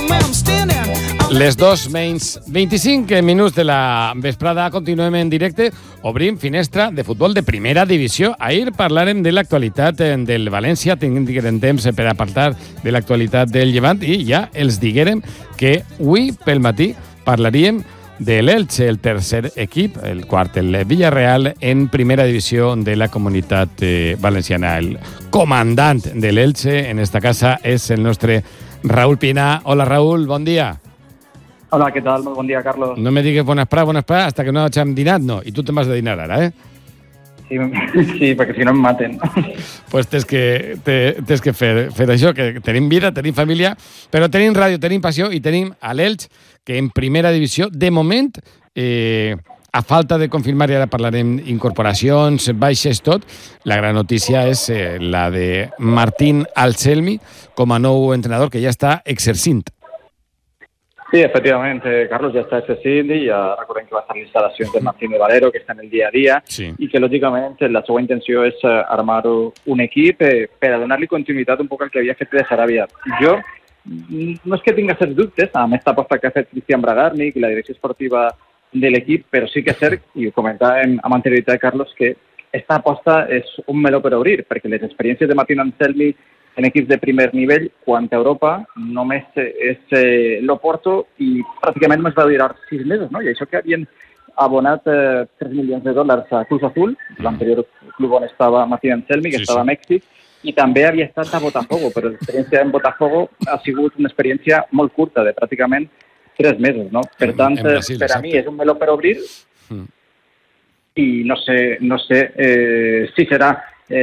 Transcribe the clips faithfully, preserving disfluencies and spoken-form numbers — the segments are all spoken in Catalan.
Les dos menys vint-i-cinc minuts de la vesprada continuem en directe. Obrim finestra de futbol de primera divisió. Ahir parlarem de l'actualitat del València, tinguérem temps per a parlar de l'actualitat del Llevant i ja els diguérem que avui pel matí parlaríem de l'Elche, el tercer equip, el quart, el Villarreal, en primera divisió de la comunitat eh, valenciana. El comandant de l'Elche en esta casa és el nostre Raúl Pina. Hola, Raúl, bon dia. Hola, què tal? Molt bon dia, Carlos. No me digues bona espera, bona espera, hasta que no hagin dinat, no. I tu te'n vas de dinar ara, eh? Sí, sí, perquè si no em maten. Pues tens que, te, tens que fer, fer això, que tenim vida, tenim família, però tenim ràdio, tenim passió i tenim a l'Elx, que en primera divisió, de moment, eh, a falta de confirmar, i ara parlarem incorporacions, baixes, tot, la gran notícia és eh, la de Martín Anselmi com a nou entrenador, que ja està exercint. Sí, efectivament, eh, Carlos ja està exercint i ja recordem que va estar a les instal·lacions del Martín de Valero, que està en el dia a dia, sí. I que, lògicament, la seva intenció és eh, armar un equip eh, per a donar-li continuïtat un poc al que havia fet de Saràbia. Jo, no és que tinga certs dubtes amb aquesta aposta que ha fet Cristian Bragarnik i la direcció esportiva de l'equip, però sí que és cert, i ho comentàvem amb anterioritat, Carlos, que aquesta aposta és un meló per obrir, perquè les experiències de Martín Anselmi en equips de primer nivell, quan a Europa només és eh, l'Oporto i pràcticament només va durar sis mesos, no? I això que havien abonat eh, tres milions de dòlars a Cruz Azul, l'anterior club on estava Martín Anselmi, que sí, estava sí. a Mèxic, i també havia estat a Botafogo, però l'experiència en Botafogo ha sigut una experiència molt curta, de pràcticament tres mesos, no? Per tant, en, en Brasil, per a exacte. Mi és un meló per obrir mm. i no sé, no sé eh, si serà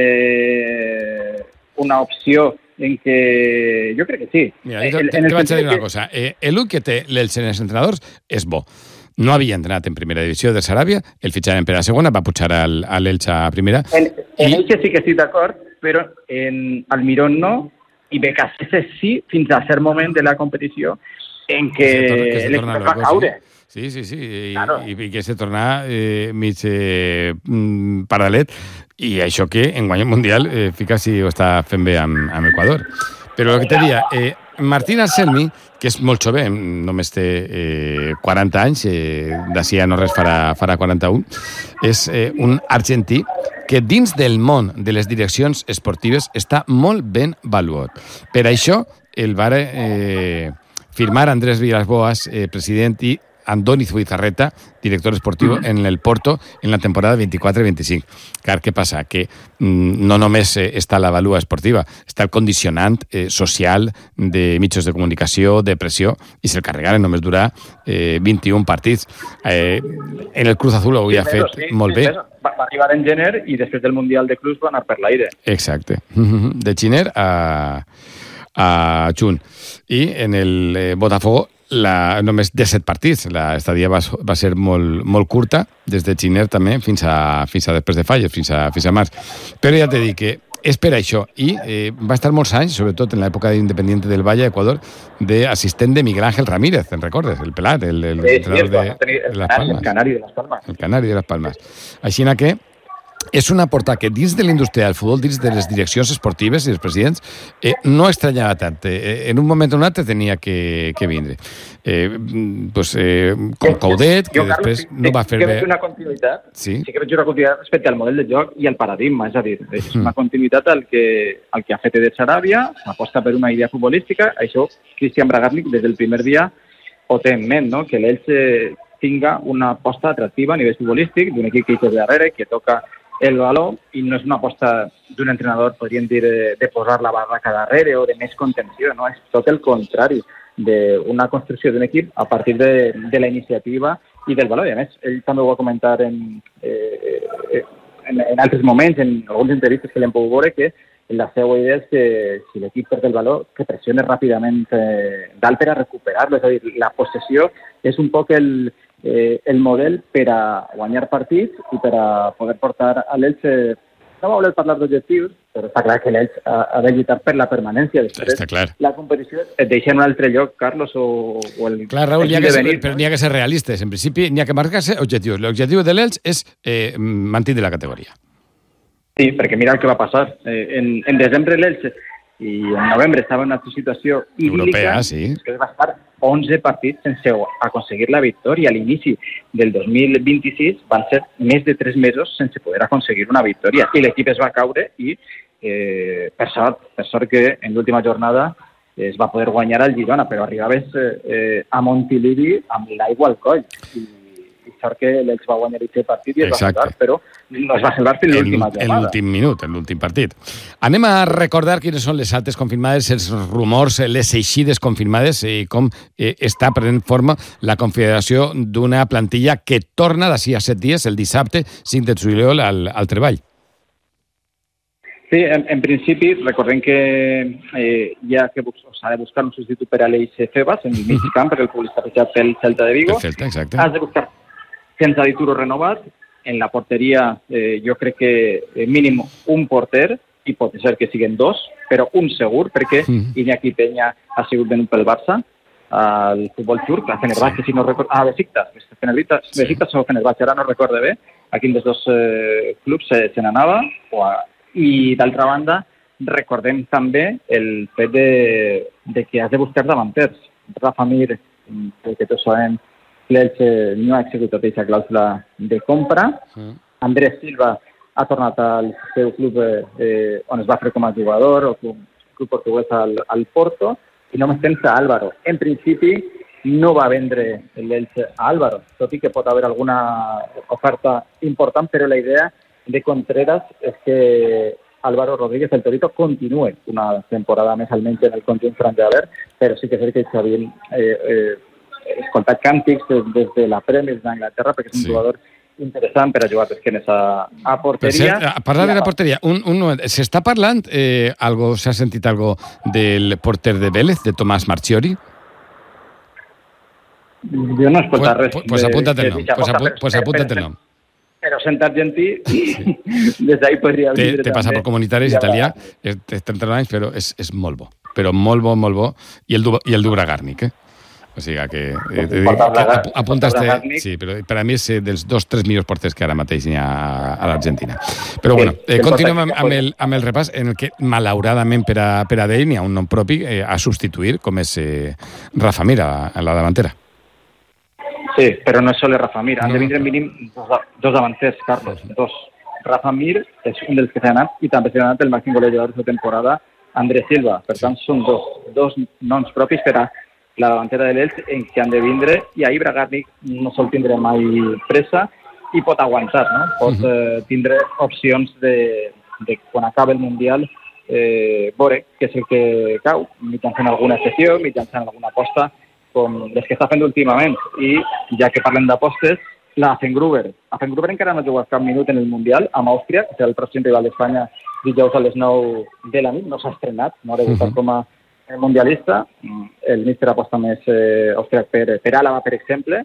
eh, una opció en què... Jo crec que sí. Mira, te, te, te vaig a dir una cosa. Eh, el que té els entrenadors és bo. No havia entrenat en primera divisió de Saràbia, el fitxaren per a segona, va pujar al, a l'Elche a primera. En, en i... Elche sí que estic d'acord, però en Almirón no, i Becasese sí, fins a cert moment de la competició en què l'equip va caure. Sí, sí, sí, I, claro. i, i que se torna eh, mig eh, paralet, i això que en guany mundial eh, fica si ho està fent bé amb, amb Equador. Però el que te dia, eh, Martín Anselmi, que és molt jove, només té eh, quaranta anys, eh, d'ací a no res farà, farà quaranta-un, és eh, un argentí que dins del món de les direccions esportives està molt ben valuat. Per això el va eh, firmar Andrés Villas-Boas, eh, president, i Andoni Zubizarreta, director esportiu mm. en el Porto en la temporada vint-i-quatre vint-i-cinc. Car, què passa? Que mm, no només eh, està la valua esportiva, està el condicionant eh, social de mitjans de comunicació, de pressió, i se'l carregaren, només durà eh, vint-i-un partits. Eh, en el Cruz Azul ho havia sí, fet sí, molt sí, bé. Va, va arribar en gener i després del Mundial de Clubs va anar per l'aire. Exacte. De gener a, a juny. I en el eh, Botafogo La, només disset partits. L'estadia va, va ser molt, molt curta, des de gener també, fins a, fins a després de falles, fins a, fins a març. Però ja t'he dit que és per això. I eh, va estar molts anys, sobretot en l'època d'Independiente del Valle, Equador, d'assistent de Miguel Ángel Ramírez, te'n recordes? El pelat, el, el sí, entrenador sí, de, el, de Las Palmas. El canari de Las Palmas. El canari de Las Palmas. Així que és una porta que dins de la indústria del futbol, dins de les direccions esportives i els presidents, eh, no estranyava tant. Eh, en un moment o un altre tenia que, que vindre. Eh, pues, eh, com Coudet, que jo, després Carlos, no va fer bé... Sí que veig una continuïtat, sí? sí que veig una continuïtat respecte al model de joc i al paradigma, és a dir, és una continuïtat al que, al que ha fet de Saràbia, aposta per una idea futbolística, això Cristian Bragarnik des del primer dia ho té en ment, no? Que l'Elche tinga una aposta atractiva a nivell futbolístic, d'un equip que hi té darrere, que toca el valor, i no és una aposta d'un entrenador, podríem dir, de posar la barraca darrere o de més contenció, no? És tot el contrari d'una construcció d'un equip a partir de, de la iniciativa i del valor. I a més, ell també ho va comentar en, eh, en, en altres moments, en alguns entrevistes que l'hem pogut veure, que la seva idea és que si l'equip perd el valor, que pressione ràpidament eh, dalt per a recuperar-lo. És a dir, la possessió és un poc el, eh, el model per a guanyar partits i per a poder portar a l'Elche. No va voler parlar d'objectius, però està clar que l'Elche ha, ha de lluitar per la permanència. Després, està clar. La competició et deixa en un altre lloc, Carlos, o, o el... Clar, Raúl, n'hi ha que ser, venir, però n'hi ha que ser realistes. En principi, n'hi ha que marcar-se objectius. L'objectiu de l'Elche és eh, mantenir la categoria. Sí, perquè mira el que va passar. Eh, en, en desembre l'Elche i en novembre estava en una situació idílica, europea, sí. que va estar onze partits sense aconseguir la victòria. A l'inici del dos mil vint-i-sis van ser més de tres mesos sense poder aconseguir una victòria i l'equip es va caure i eh, per sort, per sort que en l'última jornada es va poder guanyar al Girona, però arribaves eh, a Montilivi amb l'aigua al coll i, i sort que l'Elx va guanyar aquest partit i es Exacte. va salvar, però no es va salvar fins l'última jornada. En l'últim minut, en l'últim partit. Anem a recordar quines són les altes confirmades, els rumors, les eixides confirmades i com eh, està prenent forma la configuració d'una plantilla que torna d'ací a set dies, el dissabte cinc de juliol, al, al treball. Sí, en, en principi, recordem que eh, hi ha que s'ha de buscar un substitut per a l'Eix Febas en el mig camp, per el futbolista fitxat pel Celta de Vigo. Perfecte, exacte. Has de buscar sense Dituro renovat. En la porteria eh, jo crec que eh, mínim un porter, i pot ser que siguin dos, però un segur, perquè mm. Iñaki Peña ha sigut venut pel Barça al futbol turc, a Fenerbahçe, sí. si no recordo... Ah, Besiktas, Besiktas, sí. Besiktas o Fenerbahçe, ara no recordo bé, a quin dels dos eh, clubs se, se n'anava, o a... I, d'altra banda, recordem també el fet de, de que has de buscar davanters. Rafa Mir, que tots sabem, l'Elx no ha executat aquesta clàusula de compra. Sí. Andrés Silva ha tornat al seu club eh, on es va fer com a jugador, o com club portuguès al, al Porto, i només tens a Álvaro. En principi, no va vendre l'Elx a Álvaro, tot i que pot haver alguna oferta important, però la idea de Contreras és que Álvaro Rodríguez, el Torito, continue una temporada més almenys en el conjunt franc-javer, però sí que és que s'havien eh, eh, escoltat càntics des de la Premier d'Anglaterra, perquè és un sí. jugador interessant per a jugar d'esquenes a, a porteria. Per cert, parlar de la porteria, un, un moment, s'està parlant, eh, algo, s'ha sentit algo del porter de Vélez, de Tomàs Marchiori? Jo no he escoltat pues, res. Pues, pues apunta't el nom, pues, apu, pues apunta't el nom. Però sent argentí, sí. des d'ahí podria vindre té, té passaport comunitari, és italià, té trenta anys, però és, és molt bo. Però molt bo, molt bo. I el, i el Dubragarnik, eh? O sigui que... Eh, que apuntaste... Sí, però per a mi és dels dos o tres millors porters que ara mateix hi ha a l'Argentina. Però bueno, eh, continuem amb, amb, el, amb el repàs en el que, malauradament per a, per a d'ell, n'hi ha un nom propi eh, a substituir, com és eh, Rafa Mir a, a la davantera. Sí, però no és sol Rafa Mir. Han no. de vindre mínim dos, dos davanters, Carlos. Dos. Rafa Mir és un dels que s'ha anat i també s'ha anat el màxim golejador de temporada, Andrés Silva. Per tant, són dos, dos noms propis per a la davantera de l'Elx en què han de vindre i ahir Bragarnik no sol tindre mai pressa i pot aguantar, no? Pot eh, tindre opcions de, de quan acabi el Mundial eh, veure què és el que cau, mitjançant alguna sessió, mitjançant alguna aposta, com les que està fent últimament. I ja que parlem d'apostes, la Affengruber. Affengruber encara no ha jugat cap minut en el Mundial amb Àustria, que és el pròxim rival d'Espanya dijous a les nou de la nit. No s'ha estrenat, no ha debutat com a mundialista. El míster aposta més eh, austríac per, per Àlava, per exemple.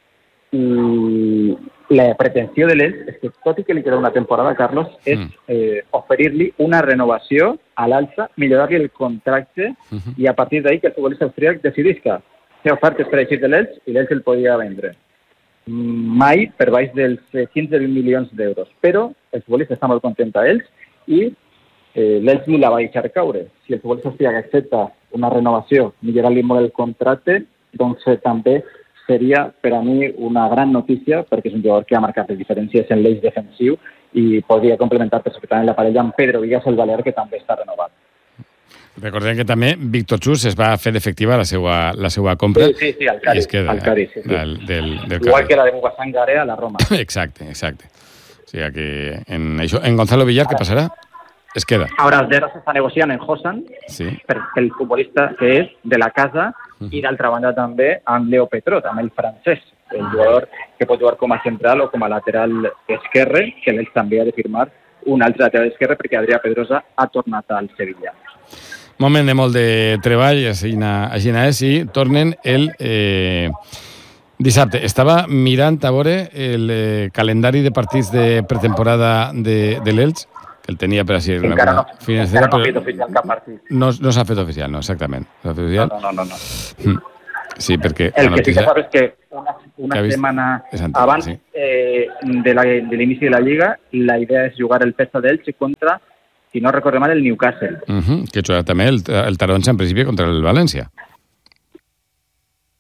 I la pretensió de l'Elx és que, tot i que li queda una temporada, Carlos, és eh, oferir-li una renovació a l'alça, millorar-li el contracte uh-huh. i a partir d'ahir que el futbolista austríac decidisca fer ofertes per eixir de l'Elx i l'Elx el podia vendre. Mai per baix dels quinze a vint milions d'euros. Però el futbolista està molt content a Elx i eh, l'Elx li la va deixar caure. Si el futbolista austríac accepta una renovació, millorar-li molt el contracte, doncs eh, també seria per a mi una gran notícia perquè és un jugador que ha marcat les diferències en l'eix defensiu i podria complementar perfectament la parella amb Pedro Vigas, el balear, que també està renovat. Recordem que també Víctor Chus es va fer efectiva la seva, la seva compra. Sí, sí, sí, al Cádiz. Queda, al Cádiz sí, sí. Del, del, del Igual Cádiz. que la de Bugasangare a la Roma. Exacte, exacte. O sigui que en, això, en Gonzalo Villar, què passarà? Es queda. Ara el Zero s'està negociant en Hosan, sí. per, pel futbolista que és de la casa, uh-huh. i d'altra banda també amb Leo Petrot, amb el francès, el jugador que pot jugar com a central o com a lateral esquerre, que l'Elx també ha de firmar un altre lateral esquerre perquè Adrià Pedrosa ha tornat al Sevilla. Moment de molt de treball, així és, i tornen el eh, dissabte. Estava mirant a veure el eh, calendari de partits de pretemporada de, de l'Elx, que el tenia per així. Encara no, financera, encara no ha fet oficial cap partit. No, no s'ha fet oficial, no, exactament. No, oficial. no, no. no, no. Sí, perquè... El que sí que sabes que una, una setmana antic, abans sí. eh, de, la, de l'inici de la Lliga, la idea és jugar el Festa d'Elx contra, si no recordo mal, el Newcastle. Uh-huh, que jugarà també el, el taronja en principi contra el València.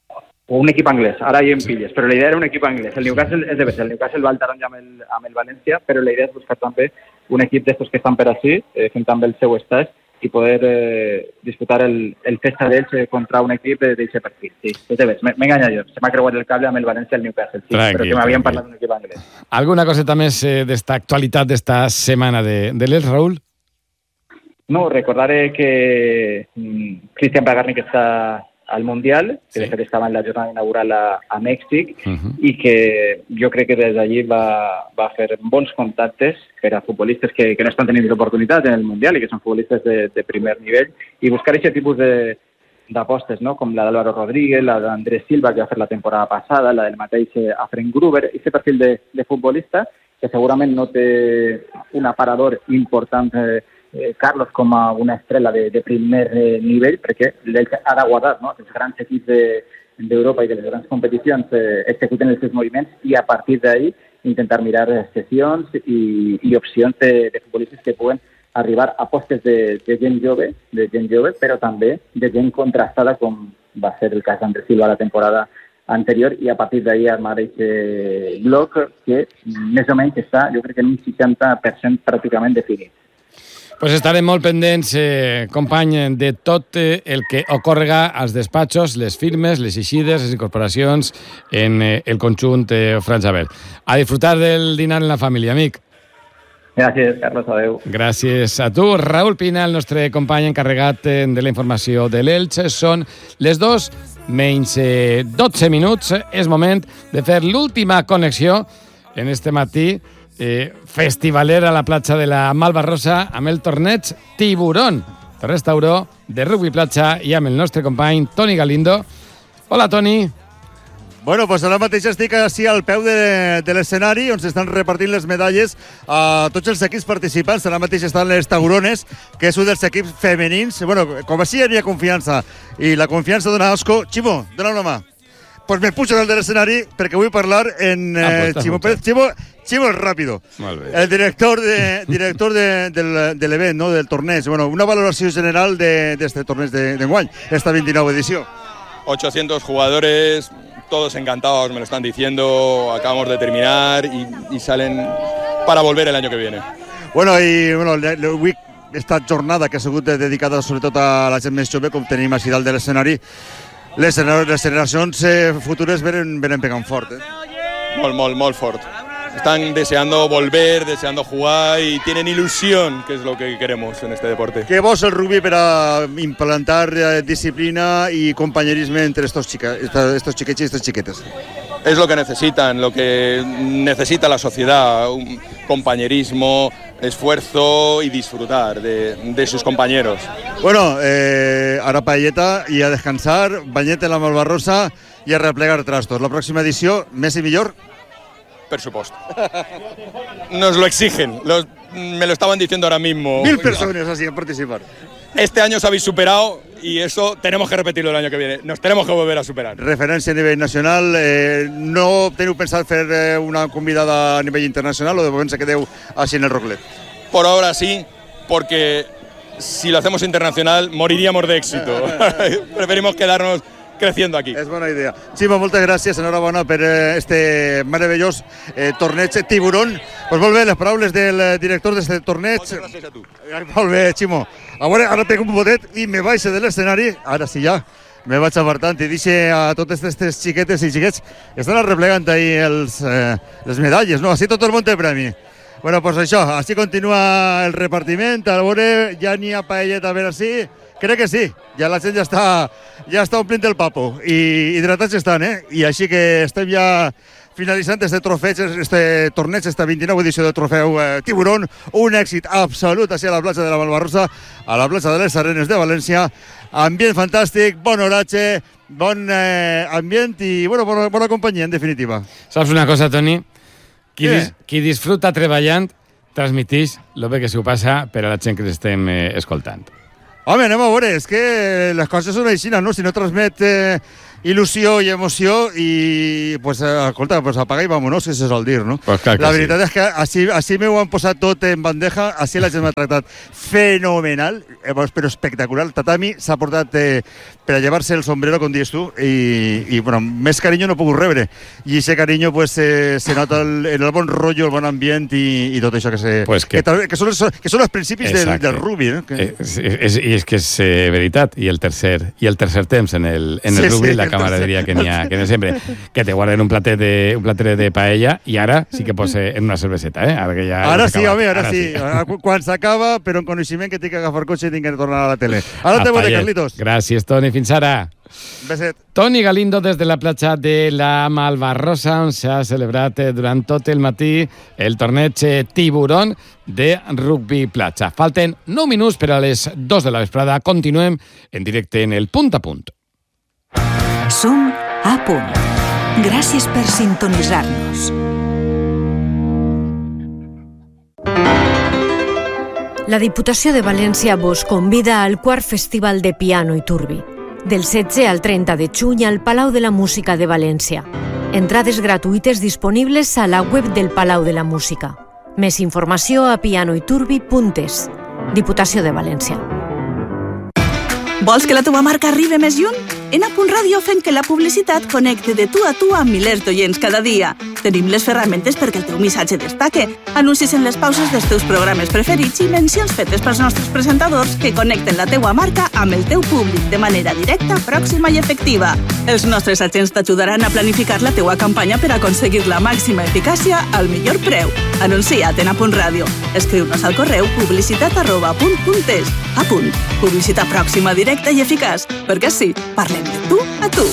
o un equip anglès, ara hi em pilles, però la idea era un equip anglès. El Newcastle és de bé, el Newcastle va al taronja amb el, amb el València, però la idea és buscar també un equip d'estos que estan per així, eh, fent també el seu estat, i poder eh, disputar el, el festa d'ells eh, contra un equip d'aquest perfil. Sí, és de bé, m'he enganyat jo, se m'ha creuat el cable amb el València i el Newcastle, sí, tranquil, però que m'havien parlat d'un equip anglès. Alguna coseta més eh, d'esta actualitat d'esta setmana de, de l'Elx, Raúl? No, recordaré que mm, Christian Bragarnik està al Mundial, que sí. De fet estava en la jornada inaugural a, a Mèxic, uh-huh. I que jo crec que des d'allí va, va fer bons contactes per a futbolistes que, que no estan tenint l'oportunitat en el Mundial i que són futbolistes de, de primer nivell, i buscar aquest tipus de, d'apostes, no? Com la d'Álvaro Rodríguez, la d'Andrés Silva, que va fer la temporada passada, la del mateix Afren Gruber, aquest perfil de, de futbolista que segurament no té un aparador important eh, Eh, Carlos com a una estrella de, de primer eh, nivell, perquè l'Elx ha de guardar, no? Els grans equips d'Europa de, i de les grans competicions eh, executen els seus moviments i a partir d'ahí intentar mirar sessions i, i opcions de, de futbolistes que puguen arribar a postes de, de gent jove, de gent jove, però també de gent contrastada, com va ser el cas d'Andrés Silva la temporada anterior, i a partir d'ahí armar aquest bloc que més o menys està, jo crec que en un seixanta per cent pràcticament definit. Pues estarem molt pendents, eh, company, de tot eh, el que ocorrega als despatxos, les firmes, les eixides, les incorporacions en eh, el conjunt eh, França-Verd. A disfrutar del dinar en la família, amic. Gràcies, Carlos, adeu. Gràcies a tu. Raúl Pina, el nostre company encarregat eh, de la informació de l'Elx. Són les dos menys eh, dotze minuts. És moment de fer l'última connexió en este matí Eh, festivaler a la platja de la Malvarrosa amb el torneig Tiburón, Torres Tauró de rugby platja, i amb el nostre company Toni Galindo. Hola, Toni. Bueno, pues ara mateix estic així al peu de, de l'escenari on s'estan repartint les medalles a tots els equips participants. Ara mateix estan les Taurones, que és un dels equips femenins. Bueno, com així hi havia confiança i la confiança dona asco. Ximo, dona una mà. Pues me pujo dalt de l'escenari perquè vull parlar en eh, ah, Ximo Pérez. Ximo, Ximo el Rápido, el director de director de, del, del event, ¿no? Del torneig. Bueno, una valoració general de, de este torneig d'enguany, de esta veintinueva edición. ochocientos jugadores, todos encantados, me lo están diciendo, acabamos de terminar y, y salen para volver el año que viene. Bueno, i bueno, avui esta jornada que ha sigut dedicada sobretot a la gent més jove, com tenim així dalt de l'escenari, les, les generacions eh, futures venen, venen pegant fort, eh? Molt, molt, molt fort. Están deseando volver, deseando jugar y tienen ilusión, que es lo que queremos en este deporte. ¿Qué vos el rugby para implantar eh, disciplina y compañerismo entre estos, chica, estos chiqueches y estas chiquetes? Es lo que necesitan, lo que necesita la sociedad, un compañerismo, esfuerzo y disfrutar de, de sus compañeros. Bueno, eh, ara paelleta i a descansar, banyet en la Malvarrosa i a replegar trastos. La pròxima edició, més i millor? Por supuesto. Nos lo exigen, los, me lo estaban diciendo ahora mismo. Mil personas así a participar. Este año os habéis superado y eso tenemos que repetirlo el año que viene. Nos tenemos que volver a superar. Referència a nivell nacional. Eh, no teniu pensat fer eh, una convidada a nivell internacional o de moment se quedeu així en el Roclet? Por ahora sí, porque si lo hacemos internacional moriríamos de éxito. Preferimos quedarnos creciendo aquí. És bona idea. Ximo, moltes gràcies, enhorabona per este meravellós eh, torneig Tiburón. Pues molt bé, les paraules del director d'aquest torneig. Moltes gràcies a tu. Molt bé, Ximo. A veure, ara pego un botet i me baixo de l'escenari. Ara sí ja, me vaig apartant i dixe a totes aquestes xiquetes i xiquets estan arreplegant ahí els, eh, les medalles, no? Així tot el món té premi. Bueno, pues això, així continua el repartiment. A veure, ja n'hi ha paelleta a veure si... Crec que sí, ja la gent ja està, ja està omplint el papo i hidratats estan, eh? I així que estem ja finalitzant este trofeig, este torneig, esta veintinueva edició del trofeu eh, Tiburón, un èxit absolut així a la platja de la Malvarrosa, a la platja de les Arenes de València, ambient fantàstic, bon oratge, bon eh, ambient i bueno, bona, bona companyia, en definitiva. Saps una cosa, Toni? Qui, dis, qui disfruta treballant transmiteix el bé que s'ho passa per a la gent que estem eh, escoltant. Home, anem a veure, és que les coses són així, no? Si no transmet eh, il·lusió i emoció i, pues, escolta, pues apaga i vámonos, que se sol dir, no? Pues clar que la sí. veritat és que així, així m'ho han posat tot en bandeja, així la gent m'ha tractat fenomenal, eh, però espectacular. El tatami s'ha portat eh, per a llevar-se el sombrero, com dius tu, i, i bueno, més carinyo no he pogut rebre. I aquest carinyo pues, eh, se nota el, el bon rotllo, el bon ambient i, i tot això que, se, pues que, que, que, són, que són els principis del, del rugby. No? Que... Eh, és, és, I és que és eh, veritat. I el tercer i el tercer temps en el, en el sí, rugby, sí, la càmera diria que n'hi ha, que no sempre, que te guarden un platet de, un platet de paella i ara sí que pots en una cerveseta, eh? Ara, que ja ara sí, home, ara, ara sí. sí. Quan s'acaba, però en coneixement que tinc que agafar cotxe i tinc que tornar a la tele. Ara te veuré, Carlitos. Gràcies, Toni. Fins ara. Beset. Toni Galindo des de la platja de la Malvarrosa, on s'ha celebrat durant tot el matí el torneig Tiburón de rugby platja. Falten nou minuts per a les dos de la vesprada. Continuem en directe en el Punt a Punt. Som a punt. Gràcies per sintonitzar-nos. La Diputació de València vos convida al quart Festival de Piano i Turbi, del setze al trenta de juny al Palau de la Música de València. Entrades gratuïtes disponibles a la web del Palau de la Música. Més informació a pianoiturbi punt es. Diputació de València. Vols que la teva marca arribi més lluny? En A Punt Ràdio fem que la publicitat connecte de tu a tu amb milers d'oients cada dia. Tenim les ferramentes perquè el teu missatge destaque, anuncis en les pauses dels teus programes preferits i mencions fetes pels nostres presentadors que connecten la teua marca amb el teu públic de manera directa, pròxima i efectiva. Els nostres agents t'ajudaran a planificar la teua campanya per aconseguir la màxima eficàcia al millor preu. Anuncia't en A Punt Ràdio. Escriu-nos al correu publicitat arroba apunt punt es. A punt. Publicitat pròxima, directa i eficaç. Perquè sí, parlem de tu a tu.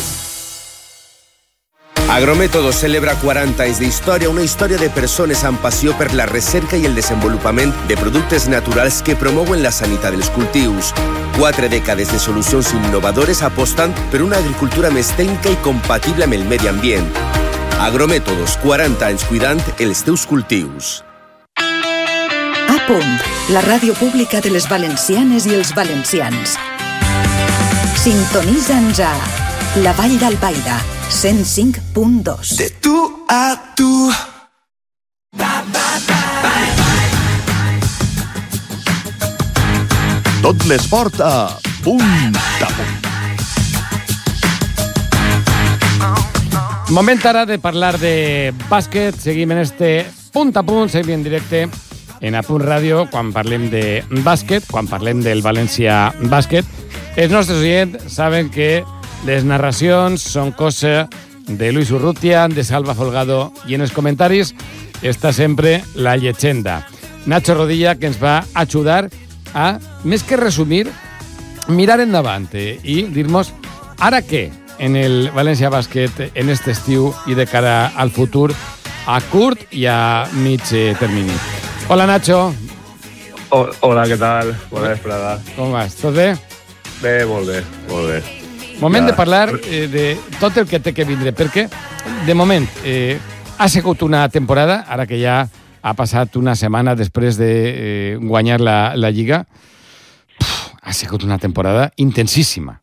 Agrométodos celebra quaranta anys d'història, una història de persones amb passió per la recerca i el desenvolupament de productes naturals que promouen la sanitat dels cultius. Quatre dècades de solucions innovadores apostant per una agricultura més tècnica i compatible amb el medi ambient. Agrométodos, quaranta anys cuidant els teus cultius. A Punt, la ràdio pública de les valencianes i els valencians. Sintonitza'ns a la Vall d'Albaida, cent cinc punt dos. De tu a tu. Tot l'esport a Punt a Punt. Moment ara de parlar de bàsquet. Seguim en este Punt a Punt, seguim en directe en A Punt Ràdio quan parlem de bàsquet, quan parlem del València Bàsquet. Els nostres oients saben que les narracions són cosa de Luis Urrutia, de Salva Folgado, i en els comentaris està sempre la llegenda Nacho Rodilla, que ens va ajudar a, més que resumir, mirar endavant i dir-nos ara què en el València Bàsquet en este estiu i de cara al futur a curt i a mig termini. Hola, Nacho. O, hola, què tal? Bona vesprada. Com vas? Tot bé? Bé, molt bé, molt bé. Moment ja. de parlar eh, de tot el que té que vindre, perquè, de moment, eh, ha sigut una temporada, ara que ja ha passat una setmana després de eh, guanyar la, la Lliga, puf, ha sigut una temporada intensíssima.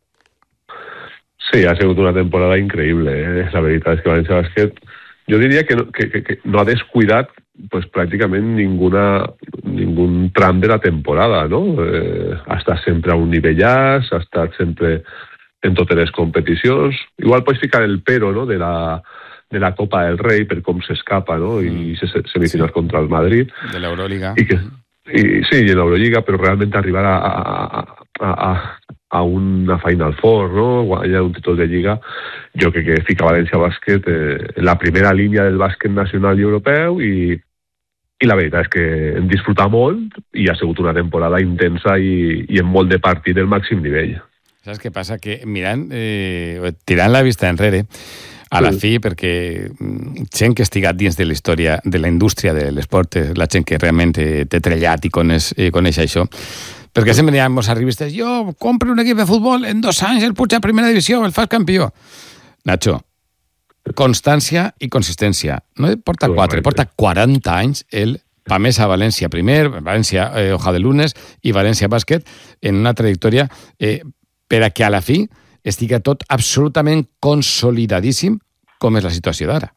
Sí, ha sigut una temporada increïble, eh? La veritat és que València Bàsquet, jo diria que no, que, que, que no ha descuidat pues pràcticament ninguna, ningún tram de la temporada, no? Eh, ha estat sempre a un nivellàs, ha estat sempre en totes les competicions. Igual pots ficar el pero, no?, de la, de la Copa del Rei per com s'escapa, no?, i se semifinals sí. contra el Madrid. De l'Euroliga. I que, i, sí, i en l'Euroliga, però realment arribar a, a, a, a, a una Final Four, no?, guanyar un títol de Lliga, jo crec que fica València Bàsquet eh, en la primera línia del bàsquet nacional i europeu i I la veritat és que hem disfrutat molt i ha sigut una temporada intensa i, i amb molt de partit del màxim nivell. Saps què passa? Que mirant, eh, tirant la vista enrere, a la fi, perquè gent que estiga dins de la història de la indústria de l'esport, la gent que realment té trellat i coneix, coneix això, perquè sempre hi ha molts arribistes, jo compro un equip de futbol, en dos anys el puig a primera divisió, el fas campió. Nacho, constància i consistència. No porta quatre, porta quaranta anys el Pamesa València primer, València eh, Hoja de Lunes i València Bàsquet en una trajectòria eh, per a que a la fi estigui tot absolutament consolidadíssim, com és la situació d'ara.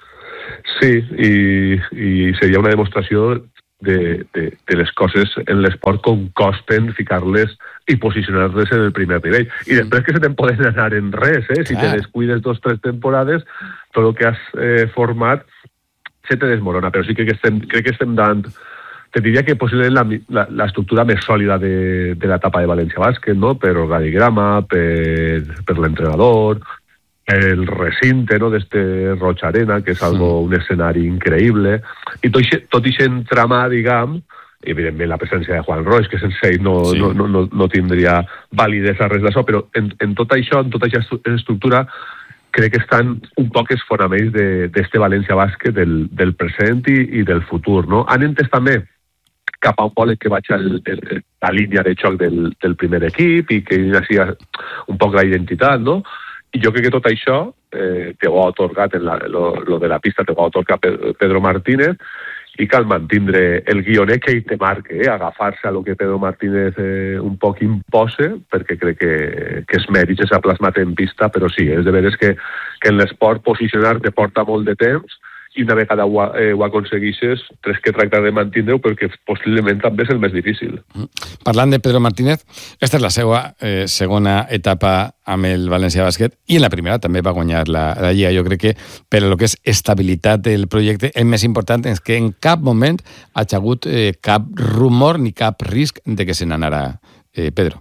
Sí, i, i seria una demostració de, de, de les coses en l'esport com costen ficar-les i posicionar-les en el primer nivell. I després que se te'n poden anar en res, eh? Si te descuides dos o tres temporades, tot el que has eh, format se te desmorona. Però sí que estem, crec que estem dant... Te diria que possiblement la, la, l'estructura més sòlida de, de l'etapa de València Bàsquet, no? Per organigrama, per, per l'entrenador, el recinte, no?, d'este Roig Arena, que és algo, un escenari increïble, i tot i tot aquest entramà, diguem, i evidentment la presència de Juan Roig, que sense ell no, sí. no, no, no, no tindria validesa res d'això, però en, en tot això, en tota aquesta estructura, crec que estan un poc els fonaments d'este València Bàsquet del, del present i, i del futur, no? Han entès també cap a un volen que vaig al, el, la línia de xoc del, del primer equip i que hi hagi un poc la identitat, no? I jo crec que tot això eh, te ho ha atorgat, en la, lo, lo de la pista te ho ha atorgat Pedro Martínez, i cal mantindre el guionet que ell te marque, eh, agafar-se a lo que Pedro Martínez eh, un poc impose, perquè crec que, que els mèrits s'ha plasmat en pista, però sí, és de veres que, que en l'esport posicionar-te porta molt de temps, i una vegada ho, eh, ho aconsegueixes, tens que tractar de mantenir-ho perquè possiblement també és el més difícil. Parlant de Pedro Martínez, esta és la seva eh, segona etapa amb el València Bàsquet, i en la primera també va guanyar la, la Lliga. Jo crec que per a lo que és estabilitat del projecte, el més important és que en cap moment ha hagut eh, cap rumor ni cap risc de que se n'anarà eh, Pedro.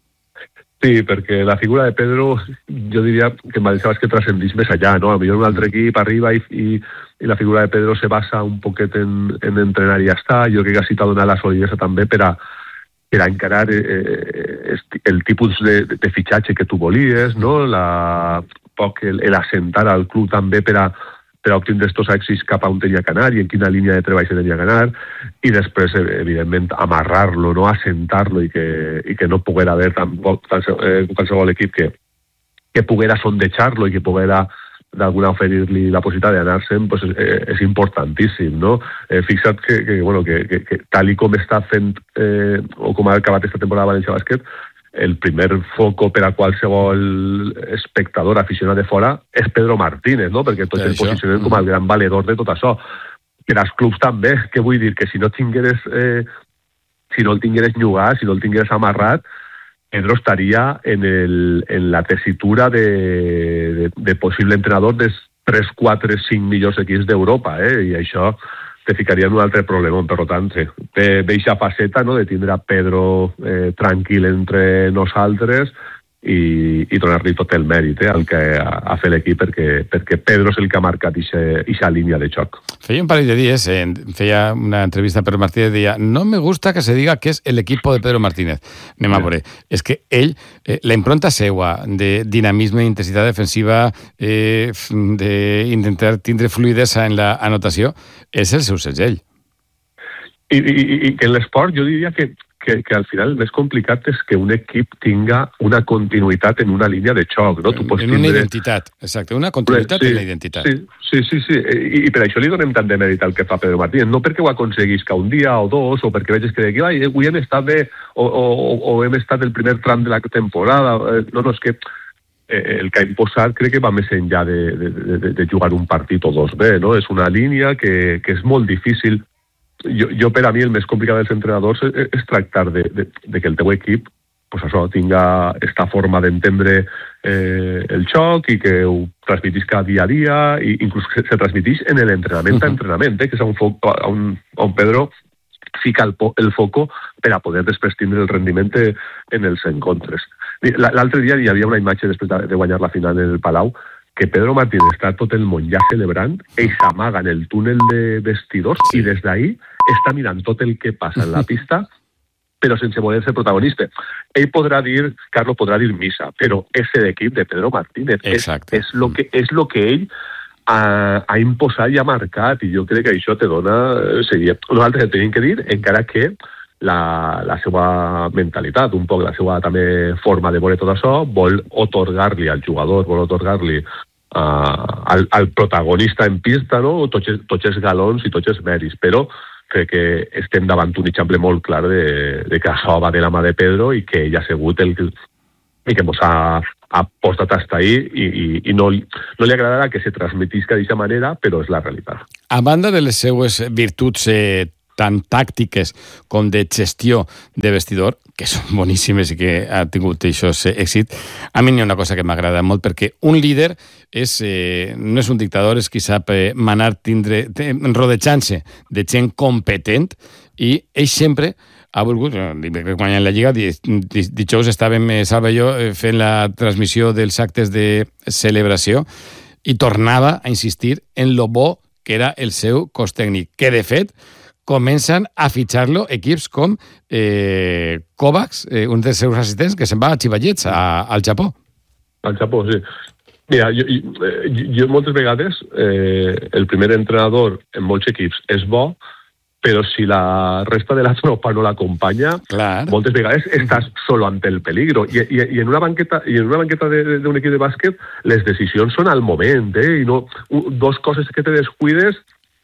Sí, perquè la figura de Pedro, jo diria que en València Bàsquet trascendeix més allà, no? A millor un altre equip arriba i, i, i la figura de Pedro se basa un poquet en, en entrenar i ja està. Jo crec que sí t'ha donat la solidesa també per a, per a encarar eh, el tipus de, de fitxatge que tu volies, no? La, poc el, el assentar al club també per a per a obtindre estos èxits cap a on tenia que anar i en quina línia de treball se tenia que anar, i després, evidentment, amarrar-lo, no? Assentar-lo i que, i que no poguera haver tampoc eh, qualsevol equip que, que poguera sondejar-lo i que poguera d'alguna oferir-li la possibilitat d'anar-se'n, pues, eh, és importantíssim, no? Eh, fixa't que, que, bueno, que, que, que tal i com està fent eh, o com ha acabat esta temporada València Bàsquet, el primer foco per a qualsevol espectador aficionat de fora és Pedro Martínez, no? Perquè tots el posicionen com el gran valedor de tot això. Per als clubs també, que vull dir que si no tingueres, eh, si no el tingueres llogat, si no el tingueres amarrat, Pedro estaria en, el, en la tessitura de, de, de possible entrenador dels tres, quatre, cinc millors equips d'Europa, eh? I això te ficaria en un altre problema. Per tant, sí, té eixa faceta, no?, de tindre a Pedro eh, tranquil entre nosaltres i, i donar-li tot el mèrit eh, al que ha, ha fet l'equip, perquè, perquè Pedro és el que ha marcat eixa línia de xoc. Feia un parell de dies, eh, feia una entrevista a Pedro Martínez, deia, no me gusta que se diga que és el equipo de Pedro Martínez. Anem a veure. És que ell, eh, la impronta seua de dinamisme i intensitat defensiva, eh, d'intentar tindre fluidesa en la anotació, és el seu segell. I, i, i que en l'esport jo diria que Que, que al final el més complicat és que un equip tinga una continuïtat en una línia de xoc, no? Tu pots en una tindre... identitat, exacte, una continuïtat sí, en la identitat. Sí, sí, sí, sí. I, i per això li donem tant de mèrit al que fa Pedro Martínez, no perquè ho aconseguisca un dia o dos, o perquè veges que d'aquí, ai, avui hem estat bé, o, o, o hem estat el primer tram de la temporada, no, no, és que el que ha imposat crec que va més enllà de, de, de, de jugar un partit o dos bé, no? És una línia que, que és molt difícil. Jo, jo per a mi el més complicat dels entrenadors és, és tractar de, de, de que el teu equip pues això, tinga esta forma d'entendre eh, el xoc i que ho transmetisca dia a dia i inclús que se transmetís en l'entrenament a entrenament, eh, que és un foc on, on Pedro fica el, el foco per a poder després tindre el rendiment en els encontres. L'altre dia hi havia una imatge després de guanyar la final en el Palau que Pedro Martínez està tot el món ja celebrant, ell s'amaga en el túnel de vestidors sí. I des d'ahí està mirant tot el que passa en la pista, però sense voler ser protagonista. Ell podrà dir, Carlos podrà dir missa, però és l'equip de Pedro Martínez. Exacte. És, és, lo que, és lo que ell ha, ha imposat i ha marcat, i jo crec que això te dona... Seria, nosaltres el tenim que dir, encara que la, la seva mentalitat, un poc la seva també forma de veure tot això, vol otorgar-li al jugador, vol otorgar-li uh, al, al protagonista en pista, no? tots, tots els galons i tots els mèrits, però crec que estem davant un exemple molt clar de, de que això va de la mà de Pedro i que ell ha sigut el que, i que mos ha ha posat hasta ahí i, i, i no, no li agradarà que se transmetisca d'aquesta manera, però és la realitat. A banda de les seues virtuts eh, tant tàctiques com de gestió de vestidor, que són boníssimes i que ha tingut això èxit, a mi n'hi ha una cosa que m'agrada molt, perquè un líder és, eh, no és un dictador, és qui sap eh, manar, tindre, rodejant-se de gent competent, i ell sempre ha volgut, quan en la Lliga, dijous estàvem, Salva i jo, fent la transmissió dels actes de celebració, i tornava a insistir en lo bo que era el seu cos tècnic, que de fet comencen a fitxar-lo equips com eh, Kovacs, eh, un dels seus assistents, que se'n va a Xivallets, a, al Japó. Al Japó, sí. Mira, jo, jo, jo moltes vegades eh, el primer entrenador en molts equips és bo, però si la resta de la tropa no l'acompanya, moltes vegades estàs solo ante el peligro. I, i, i en una banqueta, i en una banqueta d'un equip de bàsquet, les decisions són al moment, eh? I no dos coses que te descuides,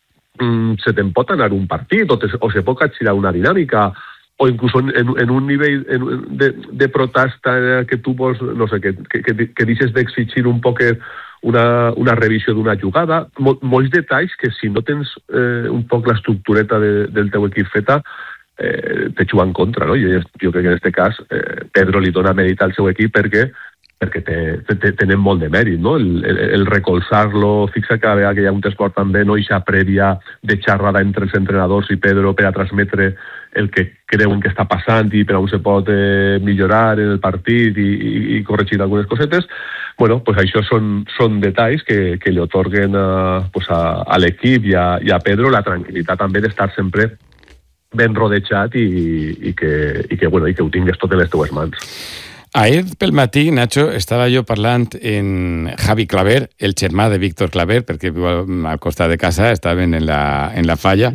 mm, se te'n pot anar un partit, o, te, o se pot capgirar una dinàmica, o inclús en, en un nivell en, de, de protesta que tu vols, no sé, que, que, que, que deixes d'exigir un poquet una, una revisió d'una jugada, Mol, molts detalls que si no tens eh, un poc l'estructureta de, del teu equip feta, eh, te juga en contra, no? Jo, jo crec que en aquest cas eh, Pedro li dona mèrit al seu equip perquè perquè te, te, tenen molt de mèrit, no? El, el, el recolzar-lo, fixa que a que hi ha un esport també, no ixa prèvia de xerrada entre els entrenadors i Pedro per a transmetre el que creuen que està passant i per on se pot eh, millorar en el partit i, i, i corregir algunes cosetes. Bueno, pues això són, són detalls que, que li otorguen a, pues a, a l'equip i a, i a Pedro la tranquil·litat també d'estar sempre ben rodejat i, i, que, i que, bueno, i que ho tingues tot en les teues mans. Ahir pel matí, Nacho, estava jo parlant en Javi Claver, el germà de Víctor Claver, perquè viu al costat de casa, estaven en la, en la falla,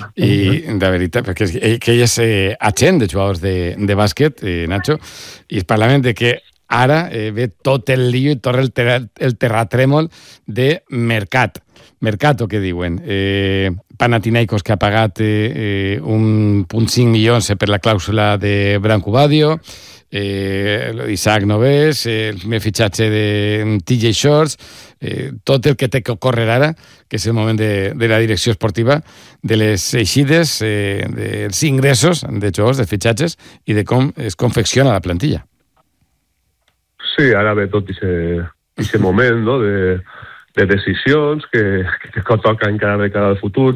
i de veritat, perquè ell, que ell és eh, agent de jugadors de, de bàsquet, eh, Nacho, i parlaven de que ara eh, ve tot el lío i tot el, ter el terratrèmol de Mercat. Mercato, que diuen. Eh, Panathinaikos, que ha pagat eh, eh, un punt cinc milions per la clàusula de Branco Badio, eh, Isaac Novés, eh, el primer fitxatge de T J Shorts, eh, tot el que té que ocórrer ara, que és el moment de, de la direcció esportiva, de les eixides, eh, dels ingressos de jugadors, de fitxatges, i de com es confecciona la plantilla. Sí, ara ve tot aquest moment, no?, de, de decisions que, que toca encara de cara al futur.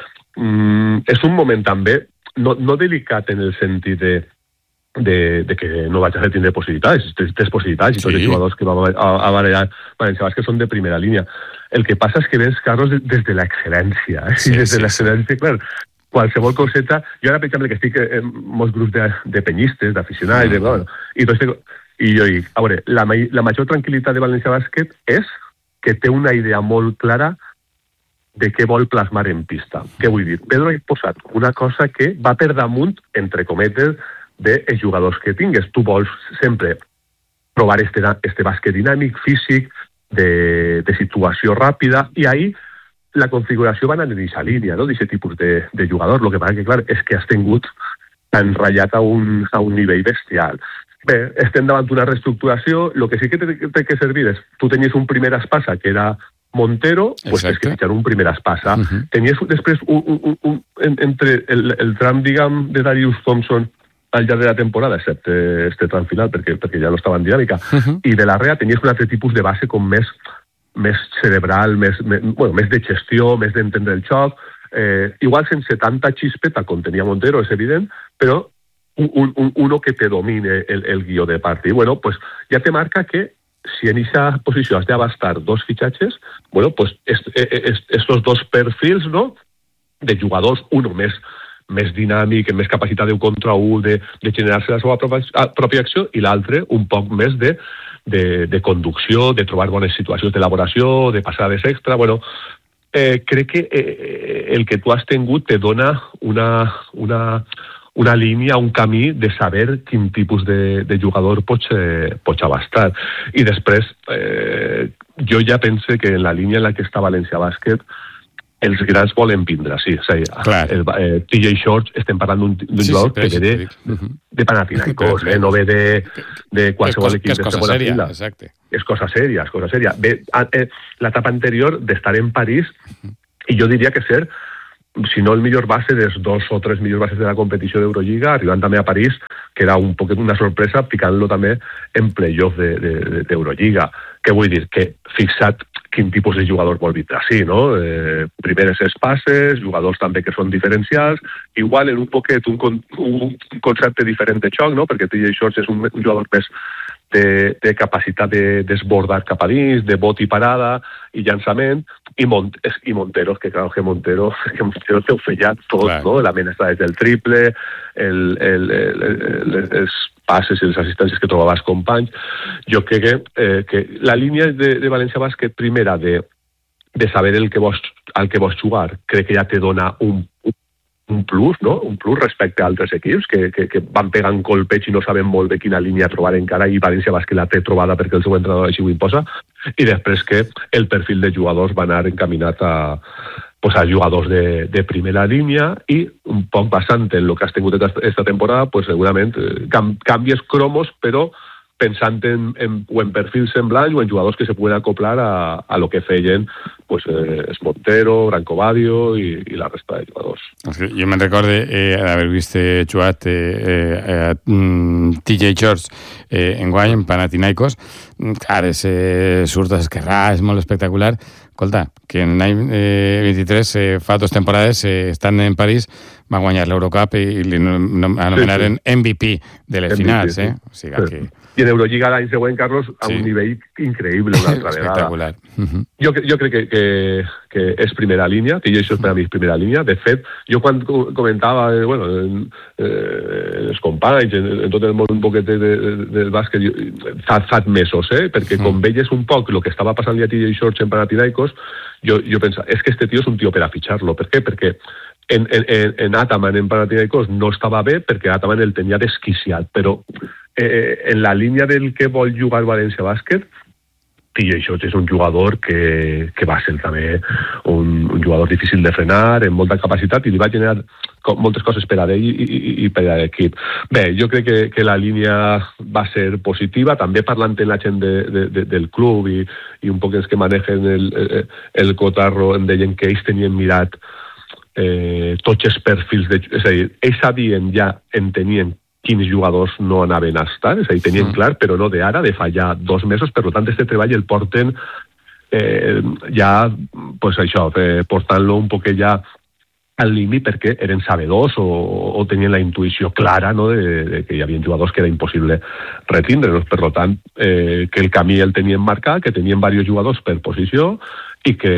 Mm, és un moment també, no, no delicat en el sentit de, de, de que no vaig a fer tindre possibilitats, tens possibilitats, i tots sí. Els jugadors que van a, a barallar València Bàsquet són de primera línia. El que passa és que vens, Carlos, des de l'excel·lència, eh? Sí, des de sí, l'excel·lència, sí. Clar, qualsevol coseta... Jo ara, per exemple, que estic en molts grups de, de penyistes, d'aficionats, mm. de, bueno, i, tot, i jo dic, a veure, la, la major tranquil·litat de València Bàsquet és que té una idea molt clara de què vol plasmar en pista. Què vull dir? Pedro ha posat una cosa que va per damunt, entre cometes, dels jugadors que tingues. Tu vols sempre provar este, este bàsquet dinàmic, físic, de, de situació ràpida, i ahí la configuració va anar en aquesta línia, no?, d'aquest tipus de, de jugador. El que passa que, clar, és que has tingut tan ratllat a un, a un nivell bestial. Bé, estem davant d'una reestructuració. El que sí que té, té que servir és, tu tenies un primer espasa que era Montero, pues tens que fitxar un primer espasa. Uh -huh. Tenies després un, un, un, un, entre el, el tram, diguem, de Darius Thompson al llarg de la temporada, excepte este tram final, perquè, perquè ja no estava en dinàmica, uh -huh. i de l'Arrea tenies un altre tipus de base com més, més cerebral, més, més, bueno, més de gestió, més d'entendre el xoc, eh, igual sense tanta xispeta com tenia Montero, és evident, però Un, un, uno que te domine el, el guió de partit. Bueno, pues ja te marca que si en aquesta posició has d'abastar dos fitxatges, bueno, pues est, est, estos dos perfils, no?, de jugadors, uno més, més dinàmic, amb més capacitat de contra un, de, de generar-se la seva pròpia, pròpia acció, i l'altre un poc més de, de, de conducció, de trobar bones situacions d'elaboració, de passades extra. Bueno, eh, crec que eh, el que tu has tingut te dona una... una una línia, un camí de saber quin tipus de, de jugador pots, eh, pots abastar. I després, eh, jo ja pense que en la línia en la que està València Bàsquet, els grans volen vindre, sí. O sigui, el, eh, T J Shorts estem parlant d'un sí, jugador sí, que ve de, uh-huh. de Panathinaikos, eh? No ve de, de qualsevol equip de segona fila. Exacte. És cosa sèria, és cosa sèria. Ve, eh, l'etapa anterior d'estar en París, uh-huh. i jo diria que ser, si no el millor base dels dos o tres millors bases de la competició d'Eurolliga, arribant també a París, que era un poquet una sorpresa, picant-lo també en playoff d'Eurolliga. De, de, Què vull dir? Que fixat quin tipus de jugador vol vindre, sí, no? Eh, primeres espases, jugadors també que són diferencials, igual en un poquet un, un concepte diferent de xoc, no? Perquè T J Shorts és un, un jugador més de, de capacitat de desbordar cap a dins, de bot i parada i llançament, i, Mont, i Montero, que clar que Montero, que Montero té ofellat tot, clar. No? L'amenaça des del triple, el, el, el, el, els passes i les assistències que trobava els companys. Jo crec que, eh, que la línia de, de València Bàsquet, primera, de, de saber el que vols, el que vols jugar, crec que ja te dona un, un plus, no? Un plus respecte a altres equips que, que, que van pegant colpeig i no saben molt bé quina línia trobar encara, i València Bàsquet la té trobada perquè el seu entrenador així ho imposa, i després que el perfil de jugadors va anar encaminat a, pues, a jugadors de, de primera línia, i un poc basant en el que has tingut aquesta temporada, pues, segurament cam, canvies cromos, però pensant en, en, o en perfils semblants o en jugadors que se poden acoplar a, a lo que feien pues, eh, Montero, Branco Badio i, i la resta de jugadors. Jo me'n recorde eh, d'haver vist eh, jugat eh, eh, T J Shorts eh, en guany, en Panathinaikos. Clar, és, eh, surt d'esquerrà, és molt espectacular. Escolta, que en l'any eh, vint-i-tres, eh, fa dues temporades, eh, estant en París, va guanyar l'Eurocup i, i li anomenaren sí, sí. M V P de les M V P, finals. Eh? O sigui sí. que... I en Eurolliga l'any següent, Carlos, a sí. un nivell increïble una altra vegada. Uh-huh. Jo, jo crec que, que, que és primera línia, que això és per a mi és primera línia. De fet, jo quan comentava eh, bueno, en, eh, els companys, en, en tot el món un poquet de, de, del bàsquet, fa, fa mesos, eh? Perquè uh-huh. com veies un poc el que estava passant a T J Shorts en Panathinaikos, jo, jo pensava, és que este tio és un tio per a fitxar-lo. Per què? Perquè en, en, en Ataman en Panathinaikos no estava bé, perquè Ataman el tenia desquiciat, però eh, en la línia del que vol jugar València Bàsquet, T J Shorts és un jugador que, que va ser també un, un jugador difícil de frenar, amb molta capacitat, i li va generar moltes coses per a ell i, i, i per a l'equip. Bé, jo crec que, que la línia va ser positiva, també parlant amb la gent de, de, de, del club i, i un poc els que manegen el, el, el cotarro, em deien que ells tenien mirat eh, tots els perfils, de, és a dir, ells sabien ja, entenien quins jugadors no anaven a estar, és a dir, tenien sí. clar, però no d'ara, de fa ja dos mesos, per tant, este treball el porten eh, ja, pues això, eh, portant-lo un poc ja al límit perquè eren sabedors o, o tenien la intuïció clara, no?, de, de que hi havia jugadors que era impossible retindre'ls. Per tant, eh, que el camí el tenien marcat, que tenien diversos jugadors per posició i que,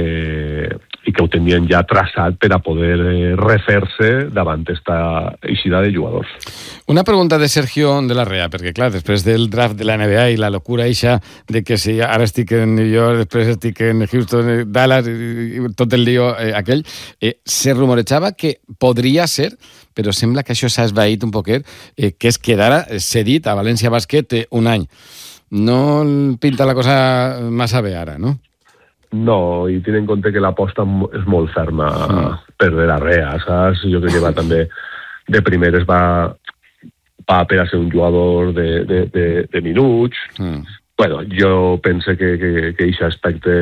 i que ho tenien ja traçat per a poder eh, refer-se davant esta eixida de jugadors. Una pregunta de Sergio de la Rea, perquè clar, després del draft de la N B A i la locura eixa de que si ara estic en New York, després estic en Houston, Dallas, i tot el lío eh, aquell, eh, se rumorejava que podria ser, però sembla que això s'ha esvaït un poquet, eh, que es quedara cedit a València Bàsquet eh, un any. No pinta la cosa massa bé ara, no? No, i ten en compte que l'aposta és molt ferma mm. per de la Rea, saps? Jo crec que va també de primeres va, va per a ser un jugador de, de, de, de minuts. Mm. Bueno, jo pense que que aquest aspecte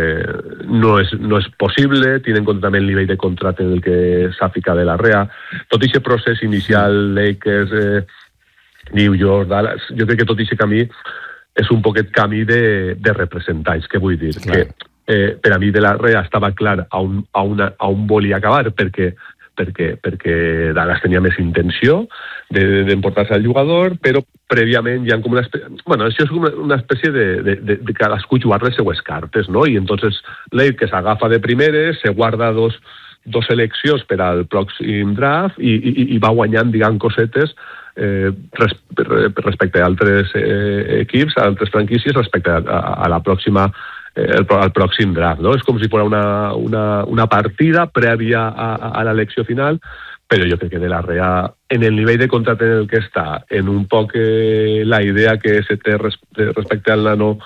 no és, no és possible, tenint en compte també el nivell de contracte del que s'ha ficat de la Rea. Tot aquest procés inicial, Lakers, eh, New York, Dallas, jo crec que tot aquest camí és un poquet camí de, de representants, què vull dir? Clar. Que eh, per a mi de la Rea estava clar a on, a una, a on volia acabar, perquè perquè, perquè Dallas tenia més intenció d'emportar-se al jugador, però prèviament hi ha com una espècie... Bueno, això és una, una espècie de, de, de, de cadascú jugar les seues cartes, no? I entonces l'Eip que s'agafa de primeres, se guarda dos, dos seleccions per al pròxim draft i, i, i va guanyant, diguem, cosetes eh, res, respecte a altres eh, equips, a altres franquícies, respecte a, a, a la pròxima El, el pròxim draft, no? És com si fos una, una, una partida prèvia a, a l'elecció final, però jo crec que de la Rea, en el nivell de contracte en el que està, en un poc eh, la idea que se té res, respecte al nano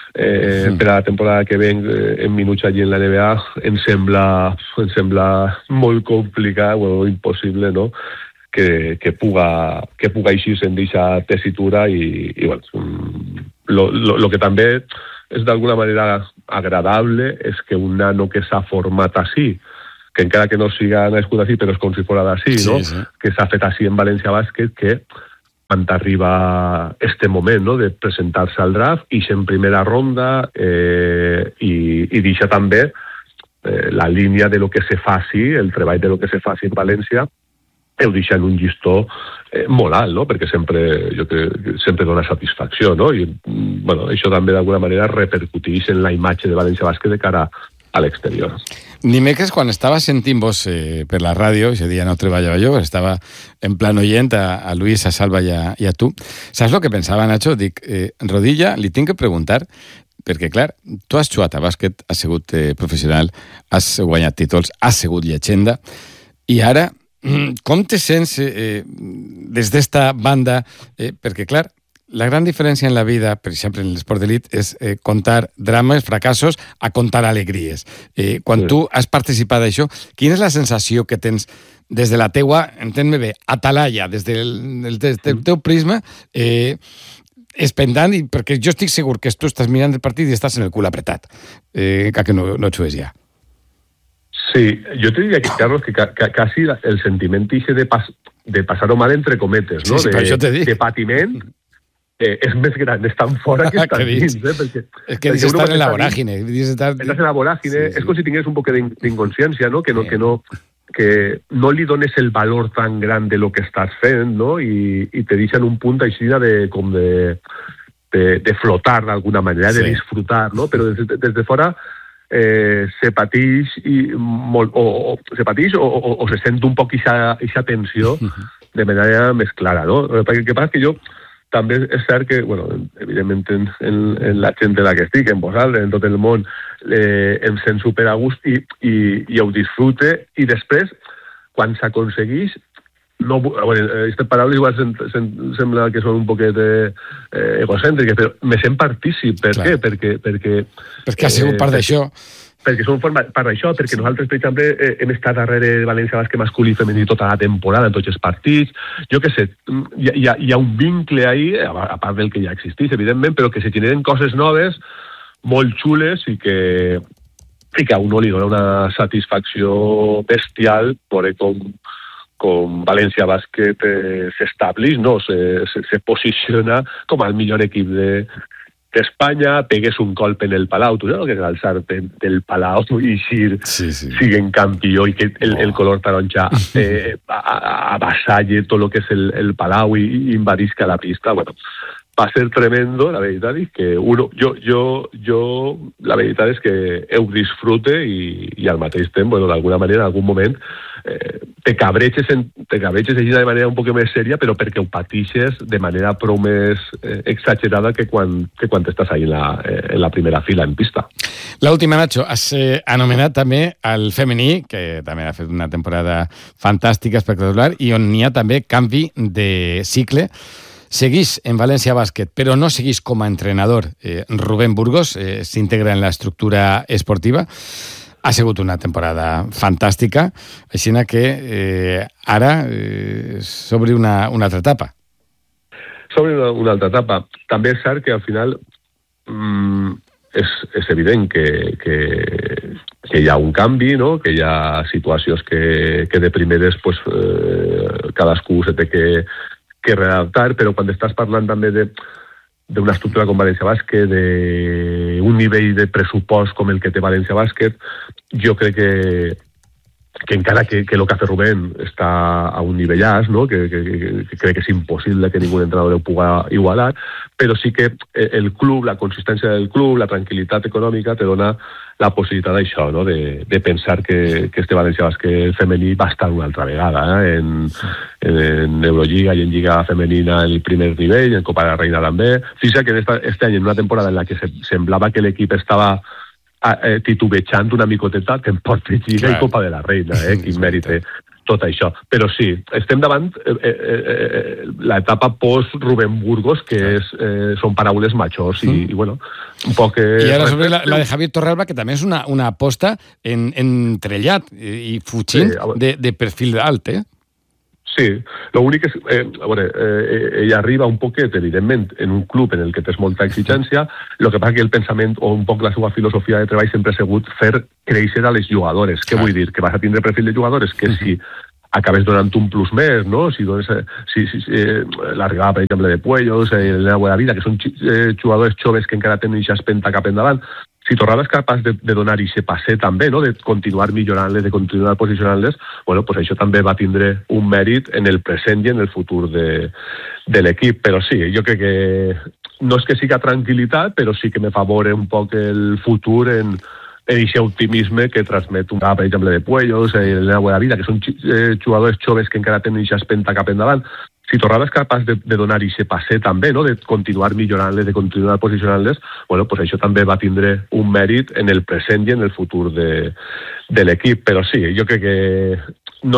eh, per a la temporada que ven eh, en minuts allí en la N B A em sembla, em sembla molt complicat o impossible, no?, que, que puga que puga eixir en aquesta tessitura i, i bueno, lo, lo, lo que també és d'alguna manera agradable és que un nano que s'ha format així, que encara que no siga nascut així, però és com si fos d'ací, sí, no? Sí. Que s'ha fet així en València Bàsquet, que quan arriba este moment, no?, de presentar-se al draft, i en primera ronda, eh, i, i deixa també eh, la línia de lo que se faci, el treball de lo que se faci en València, ho deixa en un llistó eh, molt alt, no?, perquè sempre, jo crec, sempre dona satisfacció, no?, i bueno, això també d'alguna manera repercuteix en la imatge de València Bàsquet de cara a l'exterior. Dimecres, quan estava sentint vos eh, per la ràdio, aquest dia no treballava jo, estava en plan oient a, a Luis, a Salva i a, i a tu. Saps el que pensava, Nacho? Dic, eh, Rodilla, li tinc que preguntar, perquè, clar, tu has jugat a bàsquet, has sigut eh, professional, has guanyat títols, has sigut llegenda, i ara, com te sents eh, des d'esta banda? Eh, perquè, clar, la gran diferència en la vida, per exemple, en l'esport d'elit, és eh, contar drames, fracassos, a contar alegries. Eh, quan sí. tu has participat d'això, quina és la sensació que tens des de la teua, entén-me bé, atalaya, des del, des del teu prisma, eh, espendant, i perquè jo estic segur que tu estàs mirant el partit i estàs en el cul apretat, eh, que no, no xues ja. Sí, yo te diría que, Carlos, que ca ca casi el sentiment ixe de, pas de passar-ho mal entre cometes, no? Sí, sí, de, de patiment, eh, és més gran, és tan fora que estan dins, eh? Perquè, és que dius estar en la voràgine. Estàs en la voràgine, sí, sí. És com si tingués un poc d'inconsciència, no? Que no, sí. que no que no li dones el valor tan gran de lo que estàs fent, no? I, i te deixen un punt així de, com de, de, de flotar d'alguna manera, sí. de disfrutar, no? Però des, des de fora Eh, se pateix i molt, o, o se pateix o, o, o se sent un poc aquesta tensió de manera més clara, no? El que passa que jo també és cert que, bueno, evidentment en, en, en la gent de la que estic, en vosaltres, en tot el món, eh, em sent super a gust i, i, i ho disfrute, i després, quan s'aconsegueix, no, bueno, aquestes paraules igual sem, sem, sembla que són un poquet eh, egocèntriques, però me sent partícip. Per Clar. què? Perquè, perquè, perquè ha sigut eh, part d'això. Perquè som part d'això, perquè sí. nosaltres, per exemple, eh, hem estat darrere de València Bàsquet masculí i femení tota la temporada, en tots els partits. Jo què sé, hi, hi, ha, hi ha un vincle ahí, a part del que ja existeix, evidentment, però que se generen coses noves, molt xules, i que, i que a uno li dona una satisfacció bestial, veure com com València Bàsquet eh, s'estableix, no? se, se, se posiciona com el millor equip d'Espanya, de, pegues un colp en el Palau, tu saps que és alçar-te del Palau i eixir, sí, sí. siguen campió i que el, el color taronja eh, avassalle tot el que és el, el Palau i, i invadisca la pista, bueno, va ser tremendo, la veritat és que uno, jo, jo, jo, la veritat és que ho disfrute i, i al mateix temps, bueno, d'alguna manera, en algun moment, eh, te cabreges, en, te cabreges de manera un poc més sèria, però perquè ho patixes de manera prou més eh, exagerada que quan, que quan estàs ahí en la, eh, en la primera fila en pista. L'última, Nacho, has eh, anomenat també el femení, que també ha fet una temporada fantàstica, espectacular, i on n'hi ha també canvi de cicle. Seguís en València Bàsquet, però no seguís com a entrenador. Eh, Rubén Burgos eh, s'integra en l'estructura esportiva. Ha sigut una temporada fantàstica, així que eh, ara eh, s'obre una, una altra etapa. S'obre una, una altra etapa. També és cert que al final mm, és, és evident que, que, que hi ha un canvi, no? Que hi ha situacions que, que de primeres pues, eh, cadascú se té que que redactar, però quan estàs parlant també de d'una estructura com València Bàsquet, d'un nivell de pressupost com el que té València Bàsquet, jo crec que, que encara que, que el que ha fet Rubén està a un nivell as, no? que, que, que crec que és impossible que ningú entrenador ho pugui igualar, però sí que el club, la consistència del club, la tranquil·litat econòmica te dona la possibilitat d'això, no? de, de pensar que, que este València Bàsquet femení va estar una altra vegada eh? en, en, en Eurolliga i en Lliga Femenina en el primer nivell, en Copa de la Reina també. Fixa que esta, este any, en una temporada en la que se, semblava que l'equip estava eh, titubejant una micoteta, que en porta Lliga Clar. I Copa de la Reina, eh? Quin mèrit té. tot això. Però sí, estem davant eh, eh, eh, l'etapa post-Rubén Burgos, que és, eh, són paraules majors i, mm. i bueno, un poc... Eh, I ara sobre la, la de Javier Torralba, que també és una, una aposta en, en trellat i fugint sí, de, de perfil alt, eh? Sí, l'únic és, eh, a veure, eh, ella arriba un poquet, evidentment, en un club en el que tens molta exigència, el que passa que el pensament o un poc la seva filosofia de treball sempre ha sigut fer créixer a les jugadores. Què ah. vull dir? Que vas a tindre perfil de jugadores que si acabes donant un plus més, no? Si dones si, si, si, eh, l'arribada, per exemple, de Puellos, eh, Elena Buenavida, que són eh, jugadors joves que encara tenen aquesta espenta cap endavant, si Torralba és capaç de, de donar aquest passer també, no? De continuar millorant-les, de continuar posicionant-les, bueno, pues això també va tindre un mèrit en el present i en el futur de, de l'equip. Però sí, jo crec que no és que siga tranquil·litat, però sí que me favora un poc el futur en en aquest optimisme que transmet un, per exemple, de Puellos, Elena Buenavida, que són eh, jugadors joves que encara tenen aquesta espenta cap endavant. Si Torralba és capaç de, de donar aquest passer també, no? De continuar millorant-les, de continuar posicionant-les, bueno, pues això també va tindre un mèrit en el present i en el futur de, de l'equip. Però sí, jo crec que